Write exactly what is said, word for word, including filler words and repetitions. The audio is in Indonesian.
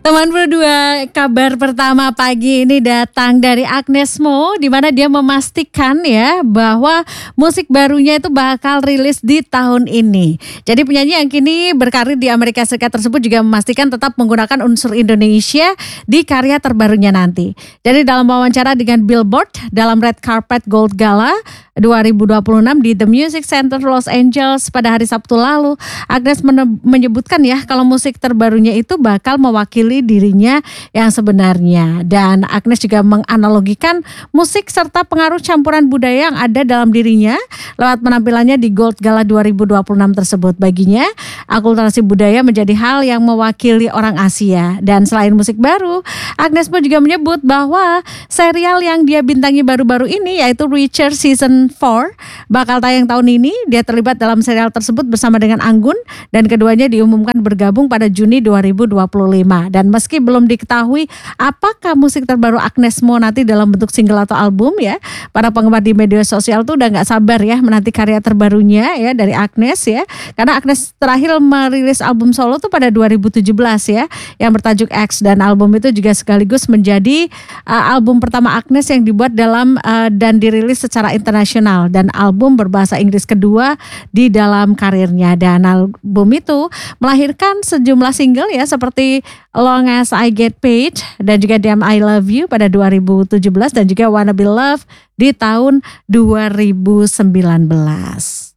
Teman berdua, kabar pertama pagi ini datang dari Agnes Mo, di mana dia memastikan ya bahwa musik barunya itu bakal rilis di tahun ini. Jadi penyanyi yang kini berkarir di Amerika Serikat tersebut juga memastikan tetap menggunakan unsur Indonesia di karya terbarunya nanti. Jadi dalam wawancara dengan Billboard dalam Red Carpet Gold Gala dua ribu dua puluh enam di The Music Center Los Angeles pada hari Sabtu lalu, Agnes men- menyebutkan ya kalau musik terbarunya itu bakal mewakili dirinya yang sebenarnya. Dan Agnes juga menganalogikan musik serta pengaruh campuran budaya yang ada dalam dirinya lewat penampilannya di Gold Gala dua ribu dua puluh enam tersebut. Baginya, akulturasi budaya menjadi hal yang mewakili orang Asia. Dan selain musik baru, Agnes pun juga menyebut bahwa serial yang dia bintangi baru-baru ini yaitu Reacher Season empat bakal tayang tahun ini. Dia terlibat dalam serial tersebut bersama dengan Anggun dan keduanya diumumkan bergabung pada Juni dua ribu dua puluh lima. Dan meski belum diketahui apakah musik terbaru Agnes Mo nanti dalam bentuk single atau album ya, para penggemar di media sosial tuh udah gak sabar ya menanti karya terbarunya ya dari Agnes ya. Karena Agnes terakhir merilis album solo tuh pada dua ribu tujuh belas ya, yang bertajuk X, dan album itu juga sekaligus menjadi uh, album pertama Agnes yang dibuat dalam uh, dan dirilis secara internasional, dan album berbahasa Inggris kedua di dalam karirnya. Dan album itu melahirkan sejumlah single ya seperti Long As I Get Paid dan juga Damn I Love You pada dua ribu tujuh belas dan juga Wanna Be Loved di tahun dua ribu sembilan belas.